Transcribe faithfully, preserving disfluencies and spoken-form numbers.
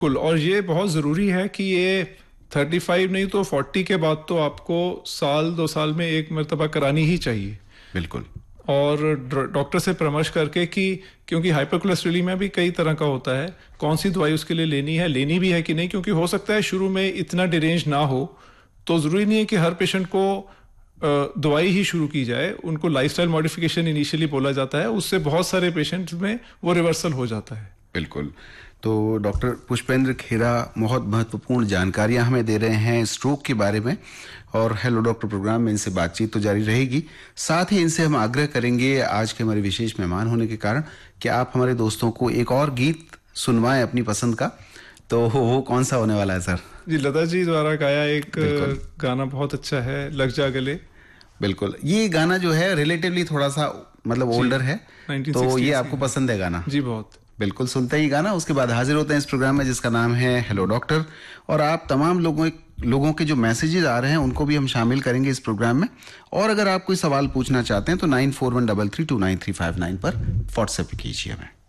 बिल्कुल, और ये बहुत ज़रूरी है कि ये पैंतीस नहीं तो चालीस के बाद तो आपको साल दो साल में एक मरतबा करानी ही चाहिए। बिल्कुल। और डॉक्टर से परामर्श करके कि क्योंकि हाइपरकोलेस्टेरोलेमिया भी कई तरह का होता है, कौन सी दवाई उसके लिए लेनी है, लेनी भी है कि नहीं, क्योंकि हो सकता है शुरू में इतना डिरेंज ना हो, तो ज़रूरी नहीं है कि हर पेशेंट को दवाई ही शुरू की जाए। उनको लाइफस्टाइल मॉडिफिकेशन इनिशियली बोला जाता है, उससे बहुत सारे पेशेंट्स में वो रिवर्सल हो जाता है। बिल्कुल। तो डॉक्टर पुष्पेंद्र खेरा बहुत महत्वपूर्ण जानकारियां हमें दे रहे हैं स्ट्रोक के बारे में, और हेलो डॉक्टर प्रोग्राम में इनसे बातचीत तो जारी रहेगी। साथ ही इनसे हम आग्रह करेंगे आज के हमारे विशेष मेहमान होने के कारण कि आप हमारे दोस्तों को एक और गीत सुनवाएं अपनी पसंद का। तो वो कौन सा होने वाला है सर? जी, लता जी द्वारा गाया एक गाना बहुत अच्छा है, लग जा गले। बिल्कुल, ये गाना जो है रिलेटिवली थोड़ा सा मतलब ओल्डर है, तो ये आपको पसंद है गाना? जी बहुत। बिल्कुल, सुनते ही गाना, उसके बाद हाजिर होते हैं इस प्रोग्राम में जिसका नाम है हेलो डॉक्टर। और आप तमाम लोगों लोगों के जो मैसेजेस आ रहे हैं उनको भी हम शामिल करेंगे इस प्रोग्राम में। और अगर आप कोई सवाल पूछना चाहते हैं तो nine four one three three to nine three five nine पर व्हाट्सएप कीजिए हमें।